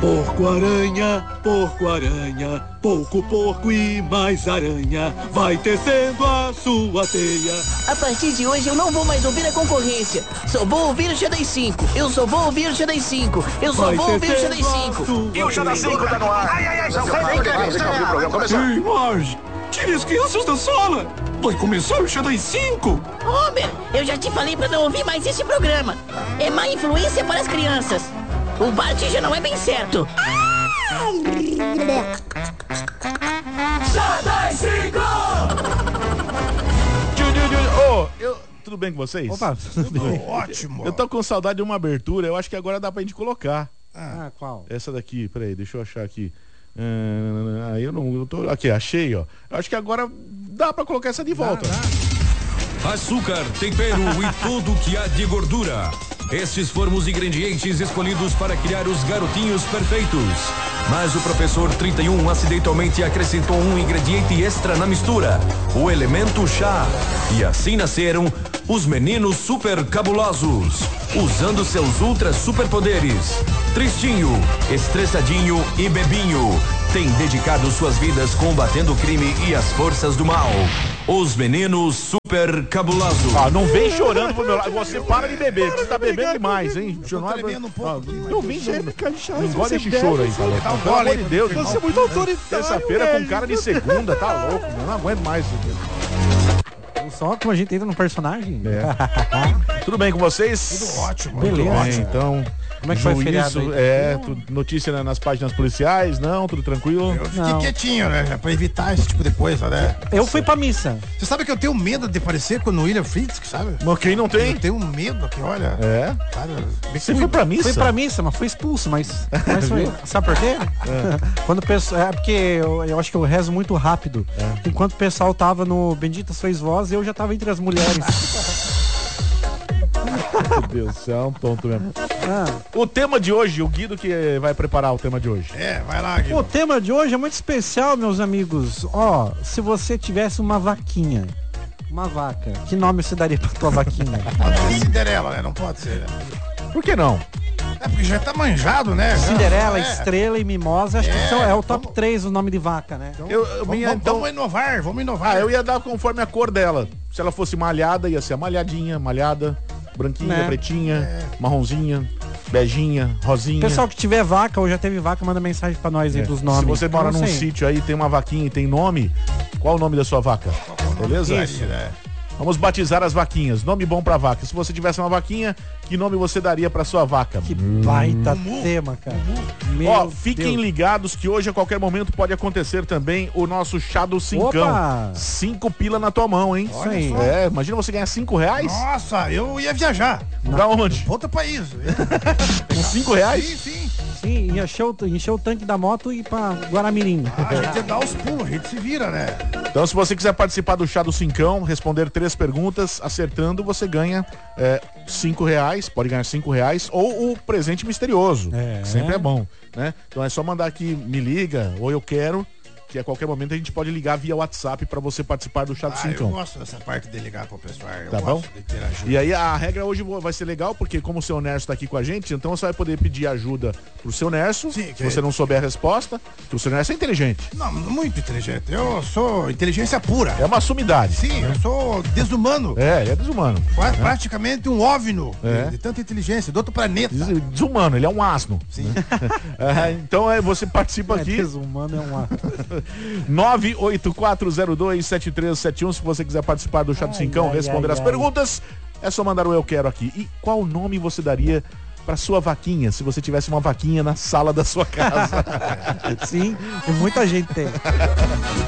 porco aranha, pouco porco e mais aranha, vai tecendo a sua teia. A partir de hoje eu não vou mais ouvir a concorrência. Só vou ouvir o Xadrez 5. Eu só vou ouvir o Xadrez 5. Eu só vou ouvir o Xadrez 5. E o Xadrez 5 tá no ar. Ai, não sai daí, cara. Deixa eu ouvir o programa começar. Ei, Marge, tire as crianças da sala. Vai começar o Xadrez 5. Homer, eu já te falei pra não ouvir mais esse programa. É má influência para as crianças. O Bart já não é bem certo. Xadrez 5! Tudo bem com vocês? Opa, tudo bem. Ótimo. Eu tô com saudade de uma abertura, eu acho que agora dá pra gente colocar. Qual? Essa daqui, peraí, deixa eu achar aqui. Eu tô. Aqui, achei, ó. Eu acho que agora dá pra colocar essa de volta. Açúcar, tempero e tudo que há de gordura. Estes foram os ingredientes escolhidos para criar os garotinhos perfeitos. Mas o professor 31 acidentalmente acrescentou um ingrediente extra na mistura, o elemento chá. E assim nasceram os meninos super cabulosos, usando seus ultra superpoderes. Tristinho, estressadinho e bebinho têm dedicado suas vidas combatendo o crime e as forças do mal. Os meninos super cabulosos. Não vem chorando pro meu lado. Você para de beber, que você tá bebendo demais, hein? Não vem não gosta desse choro aí, tá louco? Pelo amor de Deus, você é muito autoritário. Terça-feira com cara de segunda, tá louco? Eu não aguento mais isso aqui. Só como a gente entra no personagem. Tudo bem com vocês? Tudo ótimo. Beleza. Tudo bem, então. Como é que foi o feriado aí? Notícia nas páginas policiais, não, tudo tranquilo? Eu fiquei quietinho, né? Pra evitar esse tipo de coisa, né? Eu fui pra missa. Você sabe que eu tenho medo de parecer com o William Fisk, sabe? Mas quem não tem? Eu tenho medo aqui, olha. Cara, você foi pra missa? Fui pra missa, mas fui expulso, mas foi. Sabe por quê? Quando o pessoal. Porque eu acho que eu rezo muito rápido. Enquanto o pessoal tava no Bendita Sois Vós, eu já tava entre as mulheres. Meu Deus do céu, é um tonto mesmo. O tema de hoje, o Guido que vai preparar o tema de hoje. Vai lá, Guido. O tema de hoje é muito especial, meus amigos. Se você tivesse uma vaquinha, uma vaca, que nome você daria pra tua vaquinha? Cinderela, né? Não pode ser, né? Por que não? Porque já tá manjado, né? Cinderela, Estrela e Mimosa, acho que é o top 3 o nome de vaca, né? Vamos inovar. Eu ia dar conforme a cor dela. Se ela fosse malhada, ia ser a malhadinha, malhada, branquinha, pretinha, marronzinha, beijinha, rosinha. Pessoal que tiver vaca ou já teve vaca, manda mensagem pra nós aí dos nomes. Se você mora num sítio aí, tem uma vaquinha e tem nome, qual o nome da sua vaca? Beleza? Isso. Vamos batizar as vaquinhas. Nome bom pra vaca. Se você tivesse uma vaquinha, que nome você daria pra sua vaca? Que baita tema, cara. Fiquem ligados que hoje a qualquer momento pode acontecer também o nosso chá do cincão. 5 pila na tua mão, hein? Isso aí. Imagina você ganhar R$5. Nossa, eu ia viajar. Pra onde? Outro país. Com R$5? Sim. Sim, encheu o tanque da moto e ir pra Guaramirim. A gente dá os pulos, a gente se vira, né? Então, se você quiser participar do chá do cincão, responder 3 perguntas, acertando, você ganha R$5, pode ganhar R$5 ou o presente misterioso, que sempre é bom, né? Então é só mandar aqui, me liga, ou eu quero, que a qualquer momento a gente pode ligar via WhatsApp pra você participar do chá do cincão. Eu gosto dessa parte de ligar pro pessoal, tá bom? De interagir. E aí a regra hoje vai ser legal, porque como o seu Nerso tá aqui com a gente, então você vai poder pedir ajuda pro seu Nerso, se você não souber a resposta, que o seu Nerso é inteligente. Não, muito inteligente. Eu sou inteligência pura. É uma sumidade. Sim, eu sou desumano. Ele é desumano. Praticamente um OVNI de tanta inteligência, do outro planeta. Desumano, ele é um asno. Sim. Então você participa aqui. Desumano é um asno. 984027371. Se você quiser participar do Chá do Cincão, responder as perguntas, é só mandar o eu quero aqui. E qual nome você daria pra sua vaquinha, se você tivesse uma vaquinha na sala da sua casa? Sim, muita gente tem.